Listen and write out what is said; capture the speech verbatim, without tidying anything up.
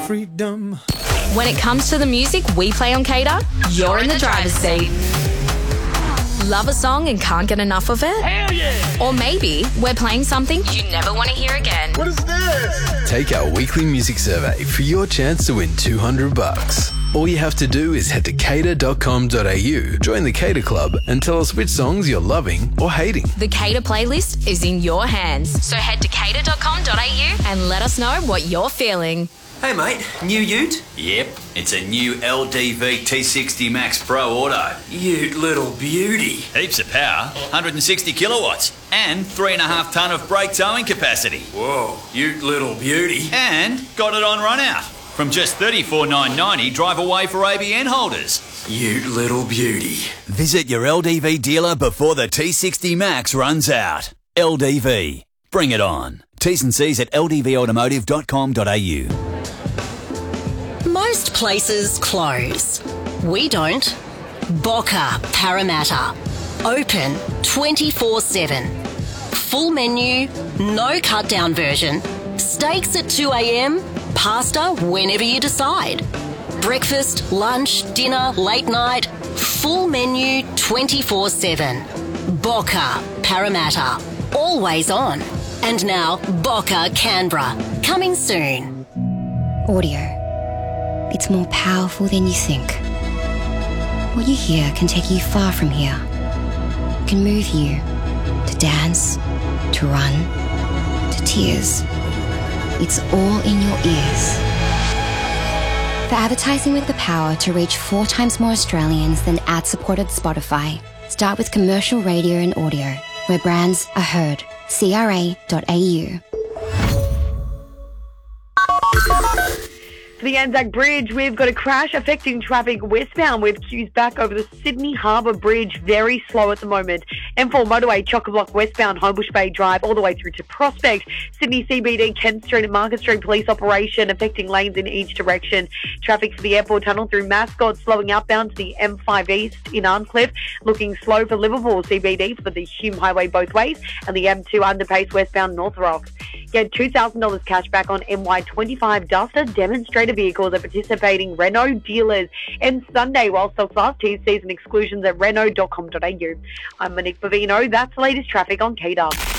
freedom. When it comes to the music we play on Cater, you're in the driver's seat. Love a song and can't get enough of it? Hell yeah! Or maybe we're playing something you never want to hear again. What is this? Take our weekly music survey for your chance to win two hundred bucks. All you have to do is head to cater dot com dot a u, join the Cater Club, and tell us which songs you're loving or hating. The Cater playlist is in your hands. So head to cater dot com dot a u and let us know what you're feeling. Hey mate, new ute? Yep, it's a new L D V T sixty Max Pro Auto. Ute little beauty. Heaps of power, one hundred sixty kilowatts, and three and a half tonne of brake towing capacity. Whoa, ute little beauty. And got it on run out. From just thirty-four thousand nine hundred ninety dollars drive away for A B N holders. Ute little beauty. Visit your L D V dealer before the T sixty Max runs out. L D V. Bring it on. T's and C's at l d v automotive dot com dot a u. Most places close. We don't. Boca Parramatta. Open twenty-four seven. Full menu, no cut-down version. Steaks at two a.m, pasta whenever you decide. Breakfast, lunch, dinner, late night. Full menu twenty-four seven. Boca Parramatta. Always on. And now Boca Canberra. Coming soon. Audio. It's more powerful than you think. What you hear can take you far from here. It can move you to dance, to run, to tears. It's all in your ears. For advertising with the power to reach four times more Australians than ad-supported Spotify, start with commercial radio and audio, where brands are heard. c r a dot a u. For the Anzac Bridge, we've got a crash affecting traffic westbound with queues back over the Sydney Harbour Bridge, very slow at the moment. M four motorway, Chock-a-Block westbound, Homebush Bay Drive, all the way through to Prospect. Sydney C B D, Kent Street and Market Street police operation affecting lanes in each direction. Traffic for the airport tunnel through Mascot, slowing outbound to the M five East in Arncliffe. Looking slow for Liverpool C B D for the Hume Highway both ways, and the M two underpace westbound North Rocks. Get two thousand dollars cash back on M Y twenty-five Duster demonstrator vehicles at participating Renault dealers. And Sunday, while stocks last, T's, C's and exclusions at renault dot com dot a u. I'm Monique Bavino. That's the latest traffic on K-Dub.